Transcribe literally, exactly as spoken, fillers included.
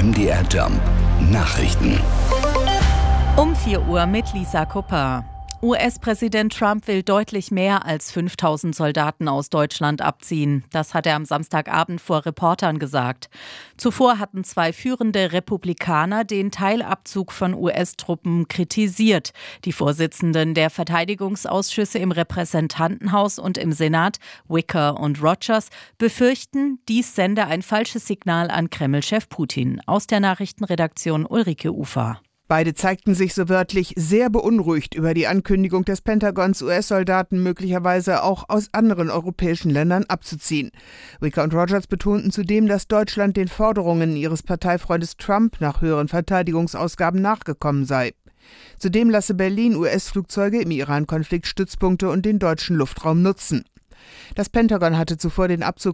M D R Jump Nachrichten. Um vier Uhr mit Lisa Kupper. U S-Präsident Trump will deutlich mehr als fünftausend Soldaten aus Deutschland abziehen. Das hat er am Samstagabend vor Reportern gesagt. Zuvor hatten zwei führende Republikaner den Teilabzug von U S-Truppen kritisiert. Die Vorsitzenden der Verteidigungsausschüsse im Repräsentantenhaus und im Senat, Wicker und Rogers, befürchten, dies sende ein falsches Signal an Kreml-Chef Putin. Aus der Nachrichtenredaktion Ulrike Ufer. Beide zeigten sich so wörtlich sehr beunruhigt über die Ankündigung des Pentagons, U S-Soldaten möglicherweise auch aus anderen europäischen Ländern abzuziehen. Wicker und Rogers betonten zudem, dass Deutschland den Forderungen ihres Parteifreundes Trump nach höheren Verteidigungsausgaben nachgekommen sei. Zudem lasse Berlin U S-Flugzeuge im Iran-Konflikt Stützpunkte und den deutschen Luftraum nutzen. Das Pentagon hatte zuvor den Abzug